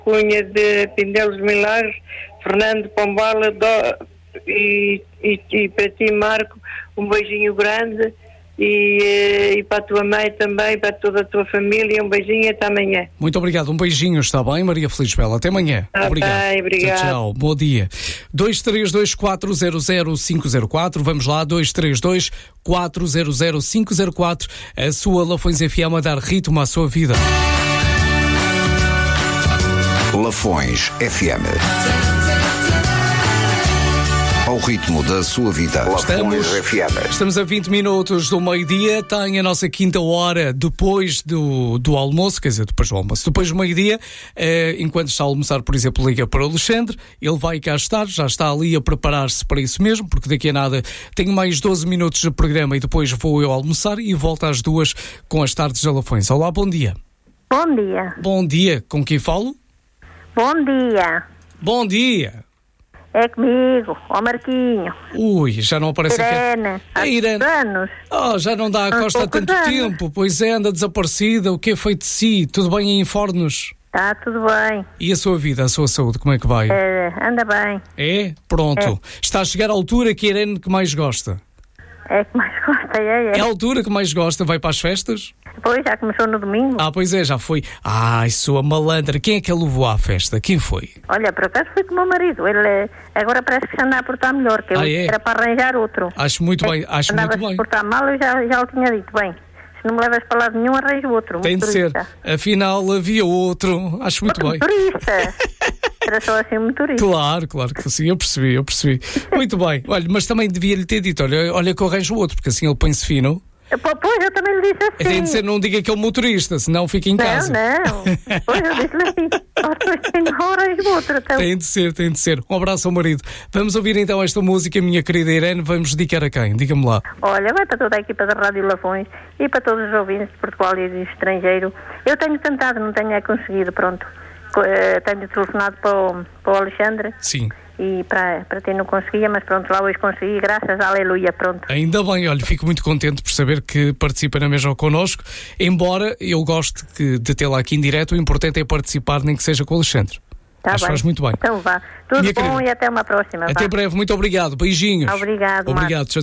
Cunha de Pindelos Milagres, Fernando Pombala e para ti, Marco, um beijinho grande e para a tua mãe também, para toda a tua família, um beijinho e até amanhã. Muito obrigado, um beijinho, está bem, Maria Feliz Bela? Até amanhã. Obrigado. Obrigado. Tchau, bom dia. 232-400-504, vamos lá, 232-400-504, a sua Lafões FM a dar ritmo à sua vida. Lafões FM. Ao ritmo da sua vida. Estamos a 20 minutos do meio-dia. Tem a nossa quinta hora depois do almoço, quer dizer, depois do almoço. Depois do meio-dia, enquanto está a almoçar, por exemplo, liga para o Alexandre. Ele vai cá estar, já está ali a preparar-se para isso mesmo, porque daqui a nada tenho mais 12 minutos de programa e depois vou eu almoçar e volto às 2 com as tardes de Lafões. Olá, bom dia. Bom dia. Bom dia. Com quem falo? Bom dia. Bom dia. É comigo, ó Marquinho. Ui, já não aparece Irene, aqui. A Irene. Anos. Oh, já não dá a costa há tanto tempo. Pois é, anda desaparecida. O que é feito de si? Tudo bem em Fornos? Está tudo bem. E a sua vida, a sua saúde, como é que vai? Anda bem. É? Pronto. Está a chegar à altura que a Irene que mais gosta. É que mais gosta, É a altura que mais gosta, vai para as festas? Pois, já começou no domingo. Pois é, já foi. Ai, sua malandra, quem é que a levou à festa? Quem foi? Olha, por acaso foi com o meu marido. Ele agora parece que se anda a portar melhor, que eu era para arranjar outro. Acho muito bem, acho muito bem. Andava a se portar mal, eu já lhe tinha dito, bem, se não me levas para lado nenhum, arranjo outro. Tem de ser. Afinal, havia outro. Acho muito bem. Motorista. Era só assim um motorista. Claro que sim, eu percebi. Muito bem. Olha, mas também devia-lhe ter dito, olha que eu arranjo outro, porque assim ele põe-se fino. Pois, eu também lhe disse assim. Tem de ser, não diga que é o motorista, senão fica em casa. Não. Pois, eu disse-lhe assim, não arranjo outro. Então. Tem de ser. Um abraço ao marido. Vamos ouvir então esta música, minha querida Irene, vamos dedicar a quem? Diga-me lá. Olha, vai para toda a equipa da Rádio Lafões e para todos os ouvintes de Portugal e do estrangeiro. Eu tenho tentado, não tenho conseguido, pronto. Tenho telefonado para o Alexandre. Sim. E para ti não conseguia, mas pronto, lá hoje consegui, graças a aleluia, pronto. Ainda bem, olha, fico muito contente por saber que participa na mesma connosco, embora eu goste de tê-la aqui em direto, o importante é participar, nem que seja com o Alexandre. Acho que faz muito bem. Então vá, tudo bom e até uma próxima. Até breve, muito obrigado, beijinhos. Obrigado. Tchau.